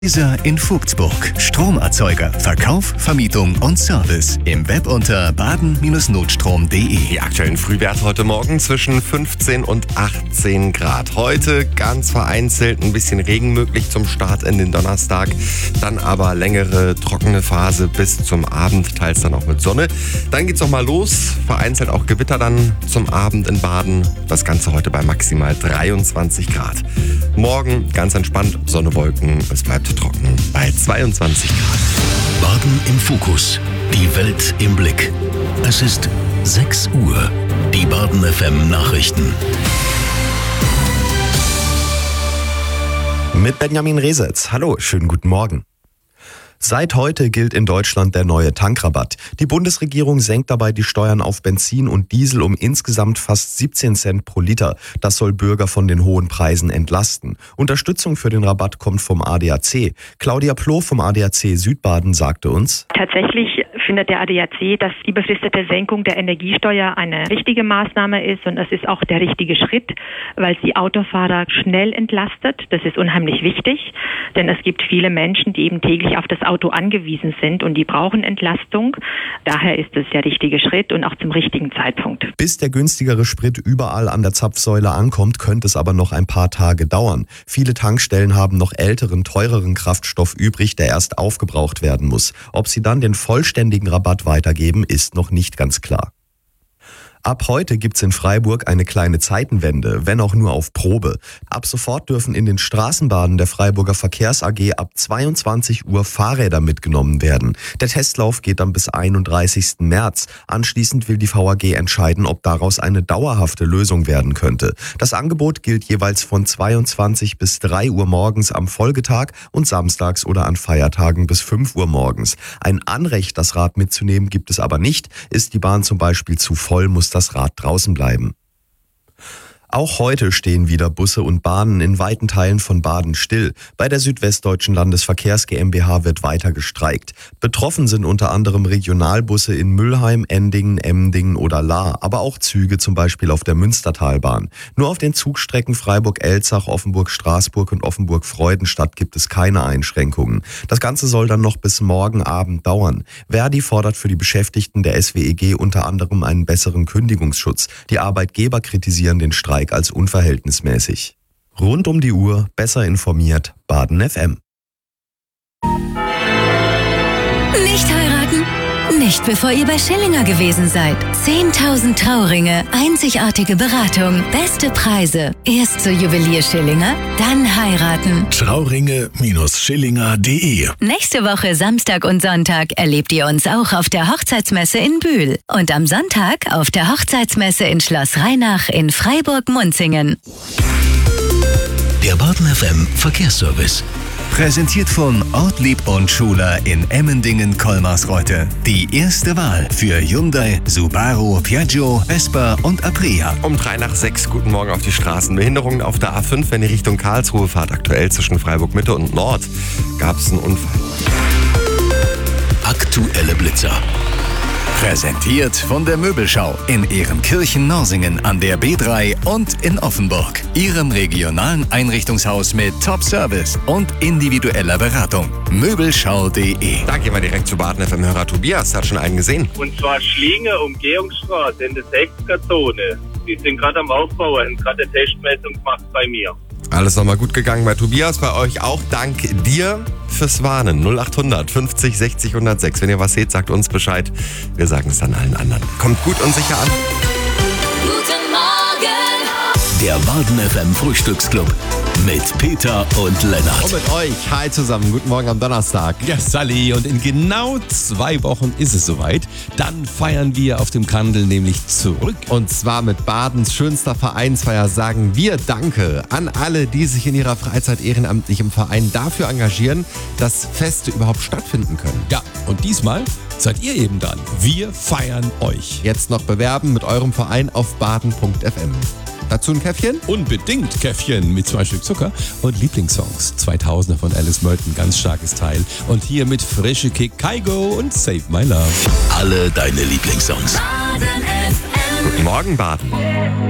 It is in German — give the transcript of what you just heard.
Dieser in Vogtsburg. Stromerzeuger, Verkauf, Vermietung und Service. Im Web unter baden-notstrom.de. Die aktuellen Frühwerte heute Morgen zwischen 15 und 18 Grad. Heute ganz vereinzelt ein bisschen Regen möglich zum Start in den Donnerstag. Dann aber längere trockene Phase bis zum Abend, teils dann auch mit Sonne. Dann geht's nochmal los. Vereinzelt auch Gewitter dann zum Abend in Baden. Das Ganze heute bei maximal 23 Grad. Morgen ganz entspannt, Sonne, Wolken. Es bleibt trocken bei 22 Grad. Baden im Fokus. Die Welt im Blick. Es ist 6 Uhr. Die Baden FM Nachrichten. Mit Benjamin Resetz. Hallo, schönen guten Morgen. Seit heute gilt in Deutschland der neue Tankrabatt. Die Bundesregierung senkt dabei die Steuern auf Benzin und Diesel um insgesamt fast 17 Cent pro Liter. Das soll Bürger von den hohen Preisen entlasten. Unterstützung für den Rabatt kommt vom ADAC. Claudia Ploh vom ADAC Südbaden sagte uns: Tatsächlich findet der ADAC, dass die befristete Senkung der Energiesteuer eine richtige Maßnahme ist und es ist auch der richtige Schritt, weil sie Autofahrer schnell entlastet. Das ist unheimlich wichtig, denn es gibt viele Menschen, die eben täglich auf das Auto angewiesen sind und die brauchen Entlastung. Daher ist es der richtige Schritt und auch zum richtigen Zeitpunkt. Bis der günstigere Sprit überall an der Zapfsäule ankommt, könnte es aber noch ein paar Tage dauern. Viele Tankstellen haben noch älteren, teureren Kraftstoff übrig, der erst aufgebraucht werden muss. Ob sie dann den vollständigen Rabatt weitergeben, ist noch nicht ganz klar. Ab heute gibt's in Freiburg eine kleine Zeitenwende, wenn auch nur auf Probe. Ab sofort dürfen in den Straßenbahnen der Freiburger Verkehrs AG ab 22 Uhr Fahrräder mitgenommen werden. Der Testlauf geht dann bis 31. März. Anschließend will die VAG entscheiden, ob daraus eine dauerhafte Lösung werden könnte. Das Angebot gilt jeweils von 22 bis 3 Uhr morgens am Folgetag und samstags oder an Feiertagen bis 5 Uhr morgens. Ein Anrecht, das Rad mitzunehmen, gibt es aber nicht. Ist die Bahn zum Beispiel zu voll, muss das Rad draußen bleiben. Auch heute stehen wieder Busse und Bahnen in weiten Teilen von Baden still. Bei der Südwestdeutschen Landesverkehrs GmbH wird weiter gestreikt. Betroffen sind unter anderem Regionalbusse in Mülheim, Endingen, Emdingen oder Lahr, aber auch Züge zum Beispiel auf der Münstertalbahn. Nur auf den Zugstrecken Freiburg-Elzach, Offenburg-Straßburg und Offenburg-Freudenstadt gibt es keine Einschränkungen. Das Ganze soll dann noch bis morgen Abend dauern. Verdi fordert für die Beschäftigten der SWEG unter anderem einen besseren Kündigungsschutz. Die Arbeitgeber kritisieren den Streik als unverhältnismäßig. Rund um die Uhr, besser informiert, Baden FM. Nicht heiraten? Nicht bevor ihr bei Schillinger gewesen seid. 10.000 Trauringe, einzigartige Beratung, beste Preise. Erst zur Juwelier Schillinger, dann heiraten. Trauringe-Schillinger.de. Nächste Woche Samstag und Sonntag erlebt ihr uns auch auf der Hochzeitsmesse in Bühl. Und am Sonntag auf der Hochzeitsmesse in Schloss Rheinach in Freiburg-Munzingen. Der Baden FM Verkehrsservice. Präsentiert von Ortlieb und Schuler in Emmendingen-Kolmarsreuth. Die erste Wahl für Hyundai, Subaru, Piaggio, Vespa und Aprilia. Um 5:03, guten Morgen auf die Straßen. Behinderungen auf der A5, wenn ihr Richtung Karlsruhe fahrt. Aktuell zwischen Freiburg Mitte und Nord gab es einen Unfall. Aktuelle Blitzer. Präsentiert von der Möbelschau in Ehrenkirchen-Norsingen an der B3 und in Offenburg. Ihrem regionalen Einrichtungshaus mit Top-Service und individueller Beratung. Möbelschau.de. Da gehen wir direkt zu Baden FM-Hörer Tobias. Hat schon einen gesehen. Und zwar Schlinge Umgehungsstraße in der 60er-Zone. Die sind gerade am Aufbauen und gerade eine Testmessung gemacht bei mir. Alles nochmal gut gegangen bei Tobias, bei euch auch. Dank dir fürs Warnen. 0800 50 60 106. Wenn ihr was seht, sagt uns Bescheid. Wir sagen es dann allen anderen. Kommt gut und sicher an. Guten Morgen! Der Baden FM Frühstücksclub mit Peter und Lennart. Und mit euch. Hi zusammen. Guten Morgen am Donnerstag. Ja, Sally. Und in genau 2 Wochen ist es soweit. Dann feiern wir auf dem Kandel nämlich zurück. Und zwar mit Badens schönster Vereinsfeier sagen wir Danke an alle, die sich in ihrer Freizeit ehrenamtlich im Verein dafür engagieren, dass Feste überhaupt stattfinden können. Ja, und diesmal seid ihr eben dran. Wir feiern euch. Jetzt noch bewerben mit eurem Verein auf baden.fm. Dazu ein Käffchen? Unbedingt Käffchen mit 2 Stück Zucker und Lieblingssongs. 2000er von Alice Merton, ganz starkes Teil. Und hier mit frische Kick, Kaigo und Save My Love. Alle deine Lieblingssongs. Guten Morgen, Baden.